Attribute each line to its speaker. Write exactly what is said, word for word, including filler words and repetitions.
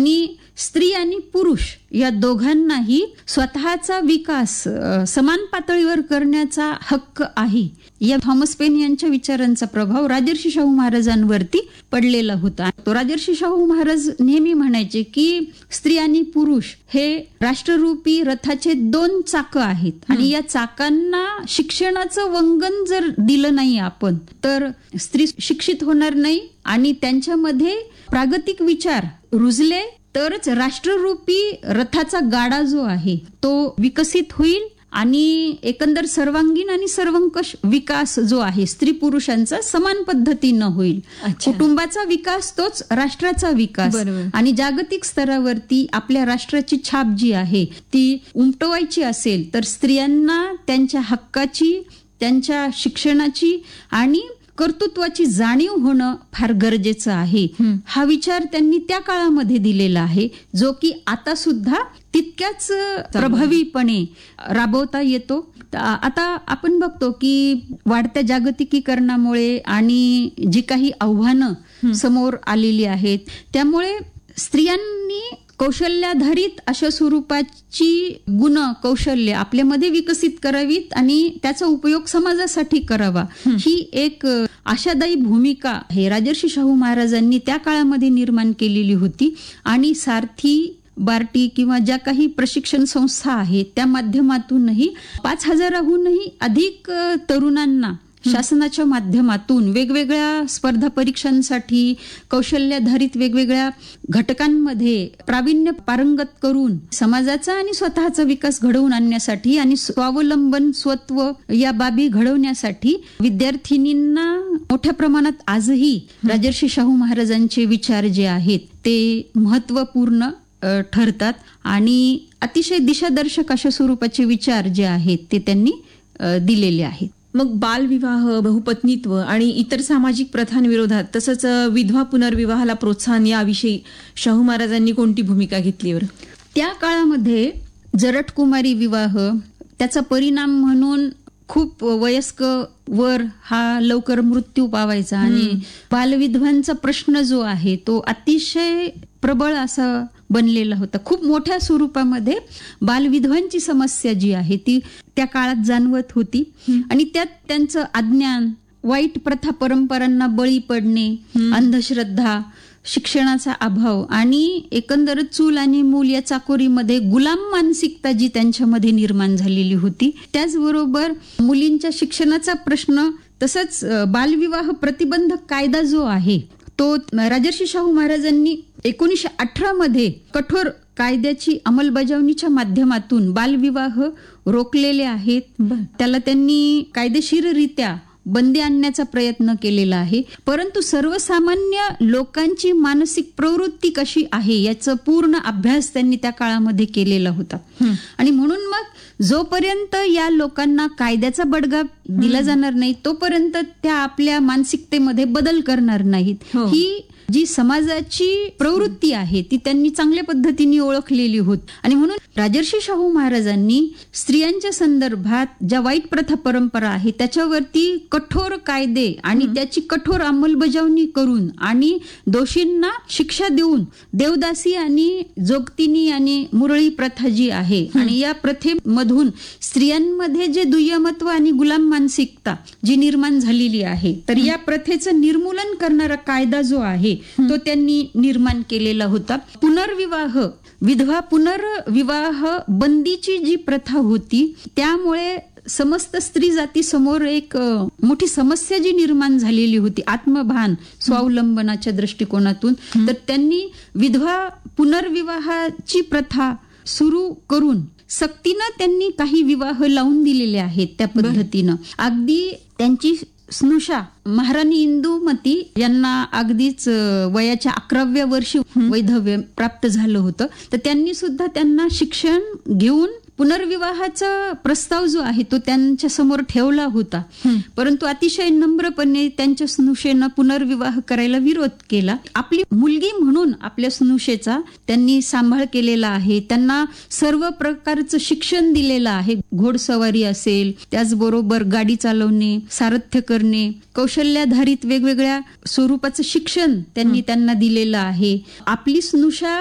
Speaker 1: आणि स्त्री आणि पुरुष या दोघांनाही स्वतःचा विकास समान पातळीवर करण्याचा हक्क आहे. या थॉमस पेन यांच्या विचारांचा प्रभाव राजर्षी शाहू महाराजांवरती पडलेला होता. तो राजर्षी शाहू महाराज नेहमी म्हणायचे की स्त्री आणि पुरुष हे राष्ट्ररूपी रथाचे दोन चाक आहेत आणि या चाकांना शिक्षणाचं वंगण जर दिलं नाही आपण तर स्त्री शिक्षित होणार नाही आणि त्यांच्यामध्ये प्रागतिक विचार रुजले तरच राष्ट्ररूपी रथाचा गाडा जो आहे तो विकसित होईल आणि एकंदर सर्वांगीण आणि सर्वंकष विकास जो आहे स्त्री पुरुषांचा समान पद्धतीनं होईल. कुटुंबाचा विकास तोच राष्ट्राचा विकास. आणि जागतिक स्तरावरती आपल्या राष्ट्राची छाप जी आहे ती उमटवायची असेल तर स्त्रियांना त्यांच्या हक्काची, त्यांच्या शिक्षणाची आणि कर्तृत्वाची जाणीव होणं फार गरजेचं आहे. हा विचार त्यांनी त्या काळामध्ये दिलेला आहे जो की आता सुद्धा तितक्याच प्रभावीपणे राबवता येतो. आता आपण बघतो की वाढत्या जागतिकीकरणामुळे आणि जी काही आव्हानं समोर आलेली आहेत त्यामुळे स्त्रियांनी कौशल्याधारित अशा स्वरूपाची गुण कौशल्य आपल्यामध्ये विकसित करावीत आणि त्याचा उपयोग समाजासाठी करावा ही एक आशादायी भूमिका हे राजर्षी शाहू महाराजांनी त्या काळामध्ये निर्माण केलेली होती. आणि सारथी, बार्टी किंवा ज्या काही प्रशिक्षण संस्था आहेत त्या माध्यमातूनही पाच हजाराहूनही अधिक तरुणांना शासनाच्या माध्यमातून वेगवेगळ्या स्पर्धा परीक्षांसाठी कौशल्याधारित वेगवेगळ्या घटकांमध्ये प्रावीण्य पारंगत करून समाजाचा आणि स्वतःचा विकास घडवून आणण्यासाठी आणि स्वावलंबन स्वत्व या बाबी घडवण्यासाठी विद्यार्थिनींना मोठ्या प्रमाणात आजही राजर्षी शाहू महाराजांचे विचार जे आहेत ते महत्वपूर्ण ठरतात आणि अतिशय दिशादर्शक अशा स्वरूपाचे विचार जे आहेत ते त्यांनी दिलेले आहेत.
Speaker 2: मग बालविवाह, बहुपत्नीत्व आणि इतर सामाजिक प्रथांविरोधात तसंच विधवा पुनर्विवाहाला प्रोत्साहन याविषयी शाहू महाराजांनी कोणती भूमिका घेतली बरं?
Speaker 1: त्या काळामध्ये जरटकुमारी विवाह त्याचा परिणाम म्हणून खूप वयस्क वर हा लवकर मृत्यू पावायचा आणि बालविधवांचा प्रश्न जो आहे तो अतिशय प्रबळ असा बनलेला होता. खूप मोठ्या स्वरूपामध्ये बालविधवांची समस्या जी आहे ती त्या काळात जाणवत होती आणि त्यात त्यांचं अज्ञान, वाईट प्रथा परंपरांना बळी पडणे, अंधश्रद्धा, शिक्षणाचा अभाव आणि एकंदरच चूल आणि मूल या चाकोरीमध्ये गुलाम मानसिकता जी त्यांच्यामध्ये निर्माण झालेली होती. त्याचबरोबर मुलींच्या शिक्षणाचा प्रश्न तसंच बालविवाह प्रतिबंधक कायदा जो आहे तो राजर्षी शाहू महाराजांनी एकोणीसशे अठरा मध्ये कठोर कायद्याची अंमलबजावणीच्या माध्यमातून बालविवाह रोखलेले आहेत. त्याला त्यांनी कायदेशीररित्या बंदी आणण्याचा प्रयत्न केलेला आहे. परंतु सर्वसामान्य लोकांची मानसिक प्रवृत्ती कशी आहे याचा पूर्ण अभ्यास त्यांनी त्या काळामध्ये केलेला होता. आणि म्हणून मग जोपर्यंत या लोकांना कायद्याचा बडगा दिला जाणार नाही तोपर्यंत त्या आपल्या मानसिकतेमध्ये बदल करणार नाहीत. ही जी समाजाची प्रवृत्ती आहे ती त्यांनी चांगल्या पद्धतीने ओळखलेली होती आणि म्हणून राजर्षी शाहू महाराजांनी स्त्रियांच्या संदर्भात ज्या वाईट प्रथा परंपरा आहे त्याच्यावरती कठोर कायदे आणि त्याची कठोर अंमलबजावणी करून आणि दोषींना शिक्षा देऊन देवदासी आणि जोगतिनी आणि मुरळी प्रथा जी आहे आणि या प्रथेमधून स्त्रियांमध्ये जे दुय्यमत्व आणि गुलाम मानसिकता जी निर्माण झालेली आहे तर या प्रथेचं निर्मूलन करणारा कायदा जो आहे तो त्यांनी निर्माण केलेला होता. पुनर्विवाह, विधवा पुनर्विवाह बंदीची जी प्रथा होती त्यामुळे समस्त स्त्री जाती समोर एक मोठी समस्या जी निर्माण झालेली होती आत्मभान स्वावलंबनाच्या दृष्टिकोनातून. तर त्यांनी विधवा पुनर्विवाहाची प्रथा सुरू करून सक्तीनं त्यांनी काही विवाह लावून दिलेले आहेत. त्या पद्धतीनं अगदी त्यांची स्नुषा महाराणी इंदुमती यांना अगदीच वयाच्या अकराव्या वर्षी वैधव्य प्राप्त झालं होतं तर त्यांनी सुद्धा त्यांना शिक्षण घेऊन पुनर्विवाहाचा प्रस्ताव जो आहे तो त्यांच्या समोर ठेवला होता. परंतु अतिशय नम्रपणे त्यांच्या स्नुषेनं पुनर्विवाह करायला विरोध केला. आपली मुलगी म्हणून आपल्या स्नुषेचा त्यांनी सांभाळ केलेला आहे. त्यांना सर्व प्रकारचं शिक्षण दिलेलं आहे. घोडसवारी असेल, त्याचबरोबर गाडी चालवणे, सारथ्य करणे, कौशल्याधारित वेगवेगळ्या स्वरूपाचं शिक्षण त्यांनी त्यांना दिलेलं आहे. आपली स्नुषा